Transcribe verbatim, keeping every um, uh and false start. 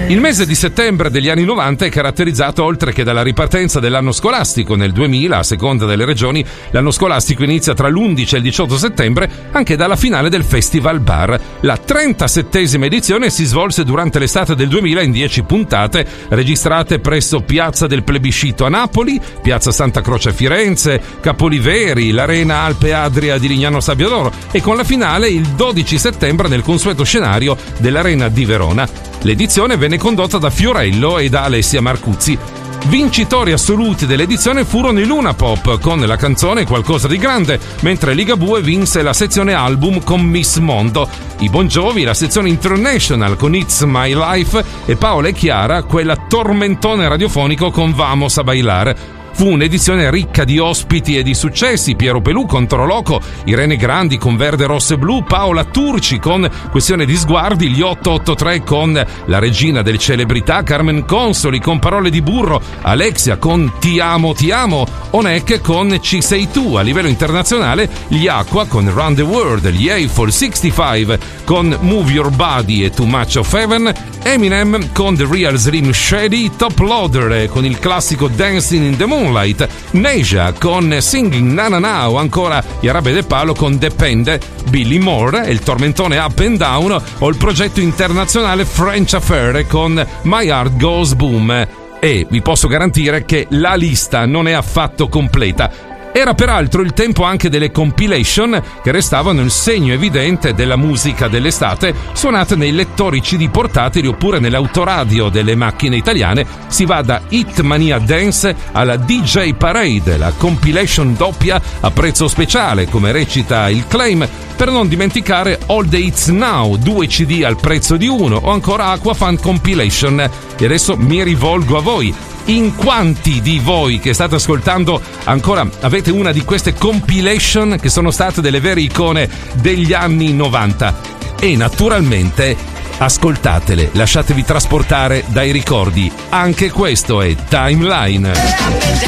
Il mese di settembre degli anni novanta è caratterizzato, oltre che dalla ripartenza dell'anno scolastico nel duemila, a seconda delle regioni, l'anno scolastico inizia tra l'undici e il diciotto settembre, anche dalla finale del Festival Bar. La trentasettesima edizione si svolse durante l'estate del duemila in dieci puntate, registrate presso Piazza del Plebiscito a Napoli, Piazza Santa Croce a Firenze, Capoliveri, l'Arena Alpe Adria di Lignano Sabbiadoro e con la finale il dodici settembre nel consueto scenario dell'Arena di Verona. L'edizione venne condotta da Fiorello e da Alessia Marcuzzi. Vincitori assoluti dell'edizione furono i Luna Pop con la canzone Qualcosa di grande, mentre Ligabue vinse la sezione album con Miss Mondo, i Bon Jovi la sezione International con It's My Life e Paola e Chiara quella tormentone radiofonico con Vamos a Bailar. Fu un'edizione ricca di ospiti e di successi: Piero Pelù con Troloco, Irene Grandi con Verde, Rosso e Blu, Paola Turci con Questione di sguardi, gli otto otto tre con La regina del celebrità, Carmen Consoli con Parole di burro, Alexia con Ti amo ti amo, Onek con Ci sei tu. A livello internazionale gli Aqua con Round the World, gli Eiffel sessantacinque con Move Your Body e Too Much of Heaven, Eminem con The Real Slim Shady, Top Loader con il classico Dancing in the Moonlight, Neja con Singing Na Na Na o ancora Yarabe De Palo con Depende, Billy Moore e il tormentone Up and Down o il progetto internazionale French Affair con My Heart Goes Boom. E vi posso garantire che la lista non è affatto completa. Era peraltro il tempo anche delle compilation, che restavano il segno evidente della musica dell'estate suonate nei lettori C D portatili oppure nell'autoradio delle macchine italiane. Si va da Hitmania Dance alla D J Parade, la compilation doppia a prezzo speciale, come recita il claim, per non dimenticare All the Hits Now, due C D al prezzo di uno, o ancora Aquafan Compilation. E adesso mi rivolgo a voi. In quanti di voi che state ascoltando ancora avete una di queste compilation che sono state delle vere icone degli anni novanta? E naturalmente ascoltatele, lasciatevi trasportare dai ricordi. Anche questo è Timeline.